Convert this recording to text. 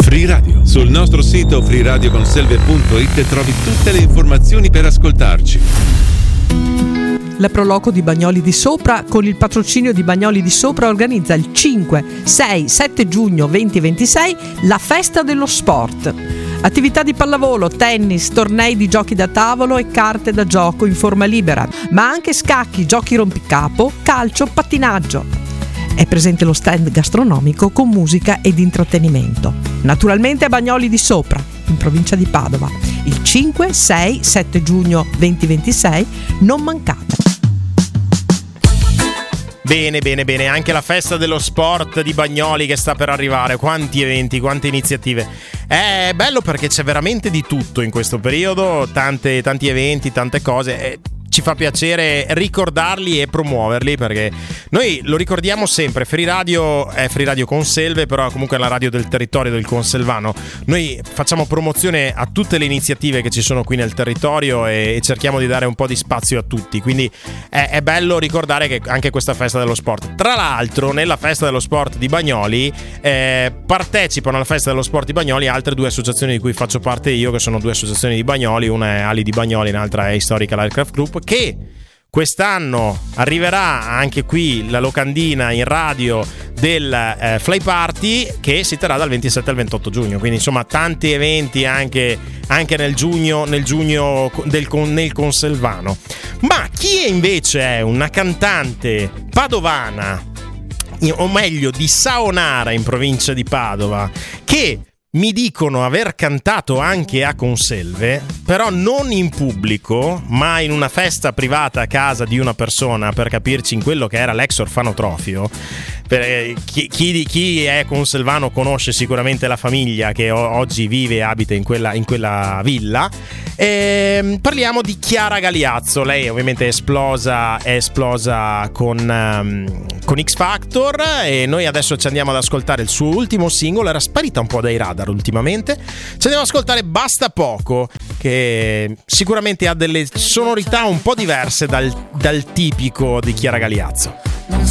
Free Radio. Sul nostro sito freeradioconselve.it trovi tutte le informazioni per ascoltarci. La Proloco di Bagnoli di Sopra, con il patrocinio di Bagnoli di Sopra, organizza il 5, 6, 7 giugno 2026 la Festa dello Sport. Attività di pallavolo, tennis, tornei di giochi da tavolo e carte da gioco in forma libera, ma anche scacchi, giochi rompicapo, calcio, pattinaggio. È presente lo stand gastronomico con musica ed intrattenimento. Naturalmente a Bagnoli di Sopra, in provincia di Padova. Il 5, 6, 7 giugno 2026, non mancate. Bene, anche la Festa dello Sport di Bagnoli che sta per arrivare. Quanti eventi, quante iniziative. È bello perché c'è veramente di tutto in questo periodo, tanti eventi, tante cose. Ci fa piacere ricordarli e promuoverli, perché noi lo ricordiamo sempre. Free Radio è Free Radio Conselve, però comunque è la radio del territorio del Conselvano. Noi facciamo promozione a tutte le iniziative che ci sono qui nel territorio e cerchiamo di dare un po' di spazio a tutti, quindi è bello ricordare che anche questa Festa dello Sport. Tra l'altro nella Festa dello Sport di Bagnoli partecipano alla Festa dello Sport di Bagnoli altre due associazioni di cui faccio parte io, che sono due associazioni di Bagnoli, una è Ali di Bagnoli, l'altra è Historical Aircraft Group, che quest'anno arriverà anche qui la locandina in radio del Fly Party, che si terrà dal 27 al 28 giugno. Quindi insomma tanti eventi anche nel giugno nel Conselvano. Ma chi invece è una cantante padovana, o meglio di Saonara in provincia di Padova, che mi dicono aver cantato anche a Conselve, però non in pubblico, ma in una festa privata a casa di una persona, per capirci, in quello che era l'ex orfanotrofio. Chi è conselvano conosce sicuramente la famiglia che oggi vive e abita in quella villa. Parliamo di Chiara Galeazzo. Lei ovviamente è esplosa con X Factor, e noi adesso ci andiamo ad ascoltare il suo ultimo singolo. Era sparita un po' dai radar ultimamente. Ci andiamo ad ascoltare Basta Poco, che sicuramente ha delle sonorità un po' diverse dal tipico di Chiara Galeazzo.